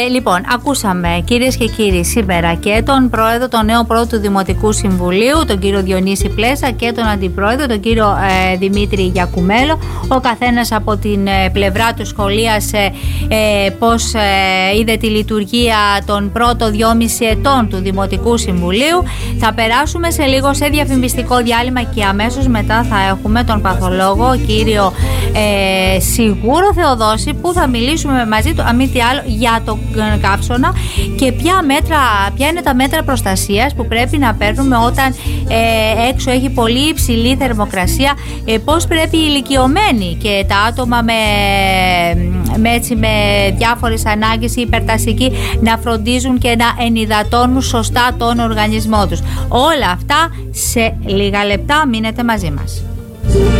Λοιπόν, ακούσαμε κυρίες και κύριοι σήμερα και τον πρόεδρο, τον νέο πρόεδρο του Δημοτικού Συμβουλίου, τον κύριο Διονύση Πλέσα, και τον αντιπρόεδρο, τον κύριο Δημήτρη Γιακουμέλο. Ο καθένας από την πλευρά του σχολίασε πώς είδε τη λειτουργία των πρώτων 2,5 ετών του Δημοτικού Συμβουλίου. Θα περάσουμε σε λίγο σε διαφημιστικό διάλειμμα και αμέσως μετά θα έχουμε τον παθολόγο κύριο Σιγούρο Θεοδόση, που θα μιλήσουμε μαζί του, αν μη τι άλλο, για το καύσωνα και ποια είναι τα μέτρα προστασίας που πρέπει να παίρνουμε όταν έξω έχει πολύ υψηλή θερμοκρασία, πώς πρέπει οι ηλικιωμένοι και τα άτομα με διάφορες ανάγκες ή υπερτασικοί να φροντίζουν και να ενυδατώνουν σωστά τον οργανισμό τους. Όλα αυτά σε λίγα λεπτά, μείνετε μαζί μας.